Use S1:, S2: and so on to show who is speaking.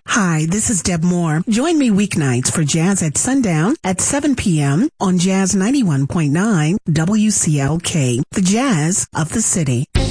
S1: Hi, this is Deb Moore. Join me weeknights for Jazz at Sundown at 7 p.m. on Jazz 91.9 WCLK, the jazz of the city.